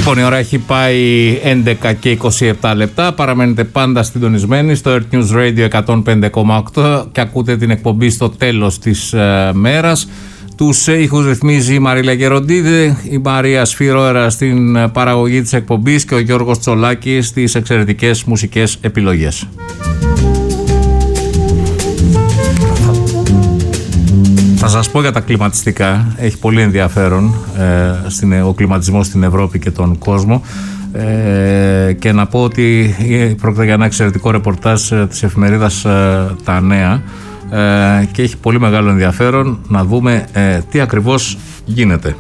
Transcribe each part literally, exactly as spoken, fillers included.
Λοιπόν, η ώρα έχει πάει έντεκα και είκοσι επτά λεπτά. Παραμένετε πάντα συντονισμένοι στο Earth News Radio εκατόν πέντε κόμμα οκτώ και ακούτε την εκπομπή στο τέλος της ε, μέρας. Τους ήχους ρυθμίζει η Μαρίλα Γεροντίδη, η Μαρία Σφυρόερα στην παραγωγή της εκπομπής και ο Γιώργος Τσολάκης στις εξαιρετικές μουσικές επιλογές. Θα σας πω για τα κλιματιστικά, έχει πολύ ενδιαφέρον ε, στην, ο κλιματισμός στην Ευρώπη και τον κόσμο ε, και να πω ότι πρόκειται για ένα εξαιρετικό ρεπορτάζ της εφημερίδας ε, Τα Νέα ε, και έχει πολύ μεγάλο ενδιαφέρον να δούμε ε, τι ακριβώς γίνεται.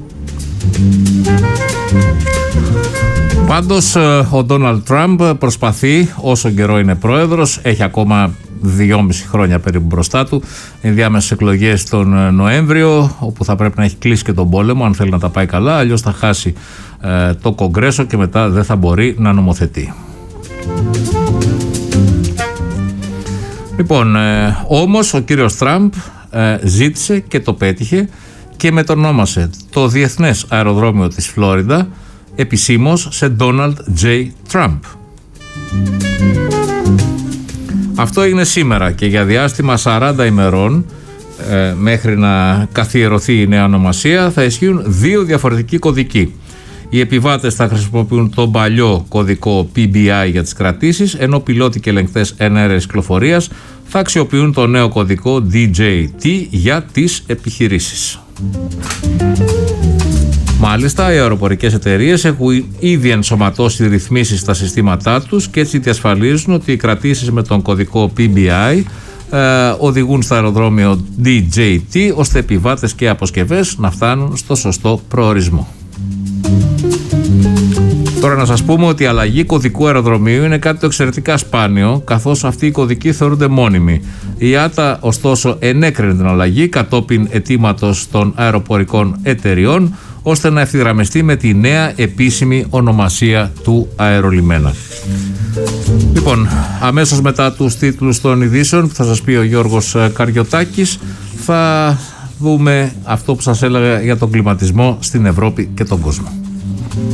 Πάντως ο Ντόναλντ Τραμπ προσπαθεί, όσο καιρό είναι πρόεδρος, έχει ακόμα δυόμιση χρόνια περίπου μπροστά του, ενδιάμεσες εκλογές τον Νοέμβριο, όπου θα πρέπει να έχει κλείσει και τον πόλεμο αν θέλει να τα πάει καλά, αλλιώς θα χάσει ε, το Κογκρέσο και μετά δεν θα μπορεί να νομοθετεί. Λοιπόν, ε, όμως ο κύριος Τραμπ ε, ζήτησε και το πέτυχε και μετονόμασε το Διεθνές Αεροδρόμιο της Φλόριντα επισήμως σε Donald J. Trump. Αυτό έγινε σήμερα και για διάστημα σαράντα ημερών ε, μέχρι να καθιερωθεί η νέα ονομασία θα ισχύουν δύο διαφορετικοί κωδικοί. Οι επιβάτες θα χρησιμοποιούν τον παλιό κωδικό πι μπι άι για τις κρατήσεις, ενώ πιλότοι και ελεγκτές εναέρειας κυκλοφορίας θα αξιοποιούν το νέο κωδικό ντι τζέι τι για τις επιχειρήσεις. Μάλιστα, οι αεροπορικές εταιρείες έχουν ήδη ενσωματώσει ρυθμίσεις στα συστήματά τους και έτσι διασφαλίζουν ότι οι κρατήσεις με τον κωδικό πι μπι άι ε, οδηγούν στο αεροδρόμιο ντι τζέι τι ώστε επιβάτες και αποσκευές να φτάνουν στο σωστό προορισμό. Τώρα να σας πούμε ότι η αλλαγή κωδικού αεροδρομίου είναι κάτι το εξαιρετικά σπάνιο, καθώς αυτοί οι κωδικοί θεωρούνται μόνιμοι. Η ΆΤΑ ωστόσο ενέκρινε την αλλαγή κατόπιν αιτήματος των αεροπορικών εταιριών, ώστε να ευθυγραμμιστεί με τη νέα επίσημη ονομασία του αερολιμένα. Λοιπόν, αμέσως μετά τους τίτλους των ειδήσεων που θα σας πει ο Γιώργος Καριωτάκης, θα δούμε αυτό που σας έλεγα για τον κλιματισμό στην Ευρώπη και τον κόσμο.